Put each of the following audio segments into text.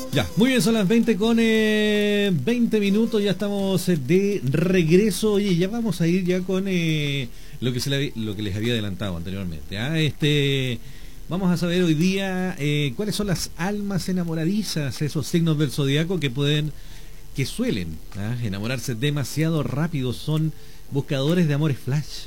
Ya, muy bien, son las 20 con 20 minutos, ya estamos de regreso. Oye, ya vamos a ir ya con lo que les había adelantado anteriormente. Vamos a saber hoy día cuáles son las almas enamoradizas, esos signos del zodiaco que suelen enamorarse demasiado rápido, son buscadores de amores flash.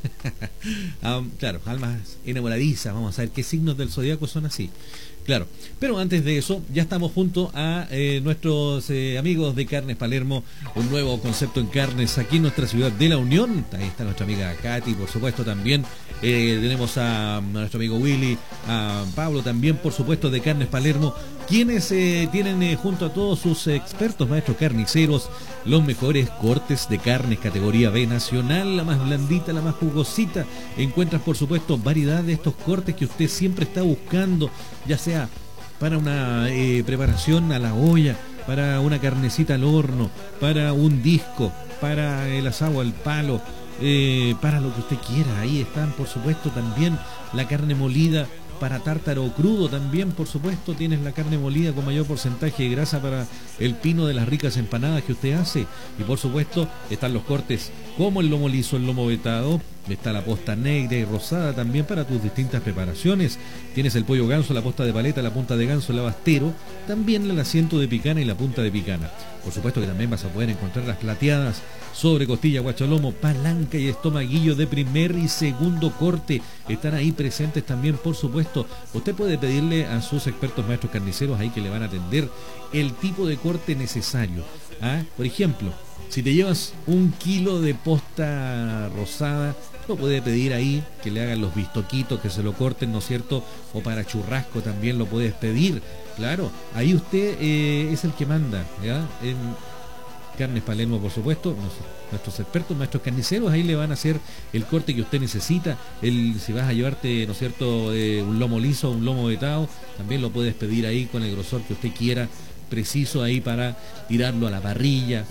Claro, almas enamoradizas. Vamos a ver qué signos del zodiaco son así. Claro, pero antes de eso, ya estamos junto a nuestros amigos de Carnes Palermo, un nuevo concepto en carnes aquí en nuestra ciudad de La Unión. Ahí está nuestra amiga Katy, por supuesto, también tenemos a nuestro amigo Willy, a Pablo también, por supuesto, de Carnes Palermo, quienes tienen junto a todos sus expertos maestros carniceros los mejores cortes de carnes categoría B nacional, la más blandita, la más jugosita. Encuentras, por supuesto, variedad de estos cortes que usted siempre está buscando, ya sea para una preparación a la olla, para una carnecita al horno, para un disco, para el asado al palo, para lo que usted quiera. Ahí están, por supuesto, también la carne molida para tártaro crudo. También, por supuesto, tienes la carne molida con mayor porcentaje de grasa para el pino de las ricas empanadas que usted hace. Y por supuesto están los cortes como el lomo liso, el lomo vetado, está la posta negra y rosada también para tus distintas preparaciones. Tienes el pollo ganso, la posta de paleta, la punta de ganso, el abastero, también el asiento de picana y la punta de picana. Por supuesto que también vas a poder encontrar las plateadas, sobre costilla, guachalomo, palanca y estomaguillo de primer y segundo corte. Están ahí presentes también, por supuesto. Usted puede pedirle a sus expertos maestros carniceros ahí que le van a atender el tipo de corte necesario. Por ejemplo, si te llevas 1 kilo de posta rosada, lo puede pedir ahí, que le hagan los bistoquitos, que se lo corten, ¿no es cierto? O para churrasco también lo puedes pedir. Claro, ahí usted es el que manda, ¿ya? En Carnes Palermo, por supuesto, nuestros expertos, maestros carniceros, ahí le van a hacer el corte que usted necesita. Si vas a llevarte, ¿no es cierto?, un lomo liso, un lomo vetado, también lo puedes pedir ahí con el grosor que usted quiera, preciso ahí para tirarlo a la parrilla,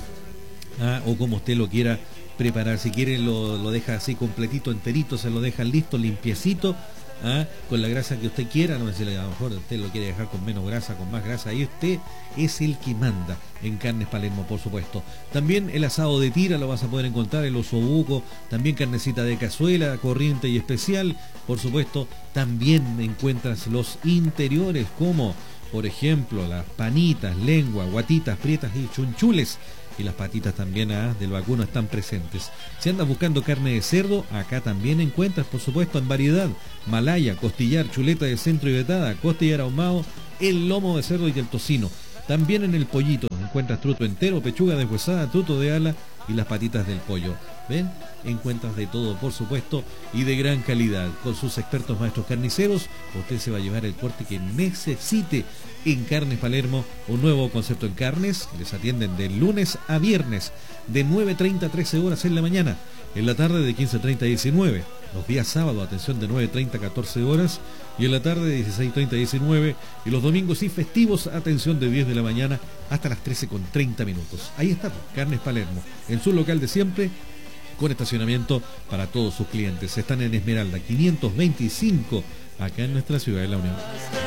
o como usted lo quiera preparar. Si quiere lo deja así completito, enterito, se lo deja listo, limpiecito, con la grasa que usted quiera. No sé si a lo mejor usted lo quiere dejar con menos grasa, con más grasa, ahí usted es el que manda en Carnes Palermo, por supuesto. También el asado de tira lo vas a poder encontrar, el osobuco, también carnecita de cazuela, corriente y especial, por supuesto. También encuentras los interiores como, por ejemplo, las panitas, lengua, guatitas, prietas y chunchules. Y las patitas también del vacuno están presentes. Si andas buscando carne de cerdo, acá también encuentras, por supuesto, en variedad: malaya, costillar, chuleta de centro y vetada, costillar ahumado, el lomo de cerdo y el tocino. También en el pollito encuentras truto entero, pechuga deshuesada, truto de ala y las patitas del pollo. ¿Ven? Encuentras de todo, por supuesto, y de gran calidad. Con sus expertos maestros carniceros, usted se va a llevar el corte que necesite en Carnes Palermo, un nuevo concepto en carnes. Les atienden de lunes a viernes, de 9:30 a 13 horas en la mañana, en la tarde de 15:30 a 19. Los días sábados, atención, de 9:30 a 14 horas, y en la tarde de 16:30 a 19, y los domingos y festivos, atención, de 10 de la mañana hasta las 13:30. Ahí está, Carnes Palermo, en su local de siempre, con estacionamiento para todos sus clientes. Están en Esmeralda 525, acá en nuestra ciudad de La Unión.